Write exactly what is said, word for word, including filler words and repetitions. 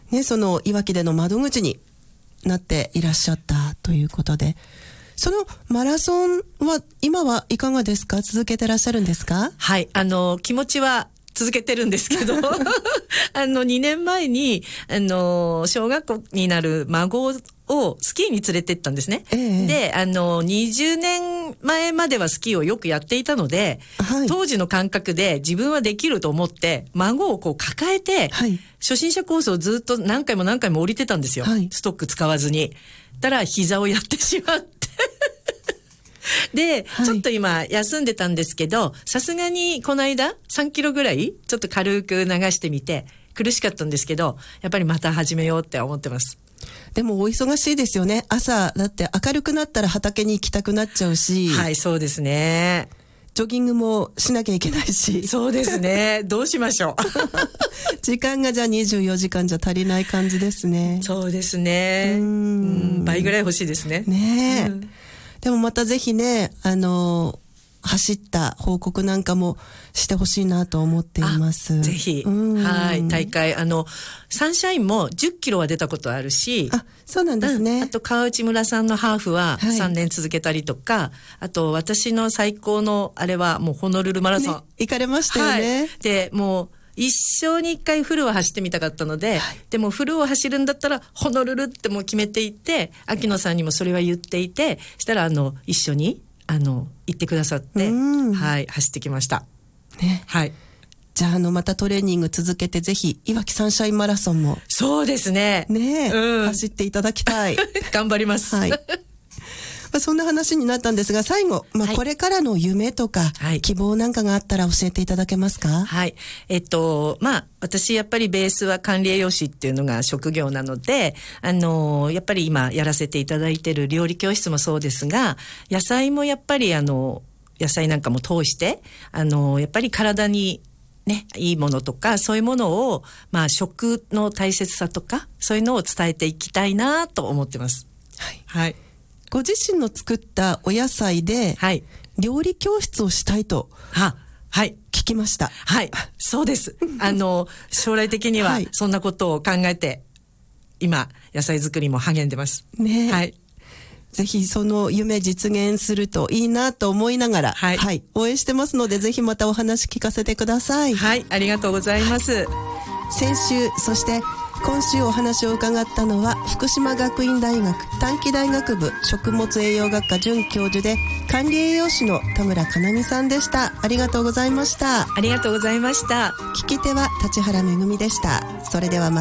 ね、そのいわきでの窓口になっていらっしゃったということで、そのマラソンは今はいかがですか？続けてらっしゃるんですか？ はい、あの気持ちは続けてるんですけどあのにねんまえにあの小学校になる孫をスキーに連れて行ったんですね、えー、であのにじゅうねんまえまではスキーをよくやっていたので、はい、当時の感覚で自分はできると思って孫をこう抱えて、はい、初心者コースをずっと何回も何回も降りてたんですよ、はい、ストック使わずに。たら膝をやってしまってで、はい、ちょっと今休んでたんですけど、さすがにこの間さんキロぐらいちょっと軽く流してみて苦しかったんですけど、やっぱりまた始めようって思ってます。 でもお忙しいですよね。朝だって明るくなったら畑に行きたくなっちゃうし。 はい、そうですね。 ジョギングもしなきゃいけないし。 そうですね。どうしましょう時間がじゃあにじゅうよじかんじゃ足りない感じですね。 そうですね。うーん、うん倍ぐらい欲しいですね。 ねえ、 うん、 でもまたぜひね、あの走った報告なんかもしてほしいなと思っています。 ぜひ、はい、大会あのサンシャインもじゅっキロは出たことあるし、 あ、そうなんですね、 うん、あと川内村さんのハーフはさんねん続けたりとか、はい、あと私の最高のあれはもうホノルルマラソン、ね、 行かれましたよね、 はい、でもう一生に一回フルを走ってみたかったので、はい、でもフルを走るんだったらホノルルってもう決めていて、秋野さんにもそれは言っていて、したらあの一緒にあの行ってくださって、はい、走ってきました、ね、はい。 じゃあ、あのまたトレーニング続けてぜひいわきサンシャインマラソンもそうですね、 ね、 うん、 走っていただきたい頑張ります、 はいまあ、そんな話になったんですが、最後、まあ、これからの夢とか、はい、希望なんかがあったら教えていただけますか？ はい、えっとまあ私やっぱりベースは管理栄養士っていうのが職業なので、あのやっぱり今やらせていただいている料理教室もそうですが、野菜もやっぱりあの野菜なんかも通してあのやっぱり体にね、いいものとかそういうものを、まあ、食の大切さとかそういうのを伝えていきたいなと思ってます。 はい、 はい、 ご自身の作ったお野菜で、はい、料理教室をしたいと聞きました。 はい、はい、そうですあの将来的にはそんなことを考えて、はい、今野菜作りも励んでますね。 はい、 ぜひその夢実現するといいなと思いながら、はいはい、応援してますので、ぜひまたお話聞かせてください。 はい、ありがとうございます。 先週そして今週お話を伺ったのは福島学院大学短期大学部食物栄養学科准教授で管理栄養士の田村かなみさんでした。ありがとうございました。 ありがとうございました。 聞き手は立原めぐみでした。それではまた